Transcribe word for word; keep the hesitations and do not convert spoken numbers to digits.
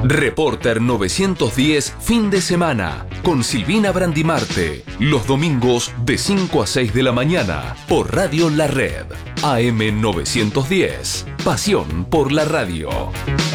Reporter novecientos diez fin de semana con Silvina Brandimarte. Los domingos de cinco a seis de la mañana por Radio La Red. A M novecientos diez. Pasión por la radio.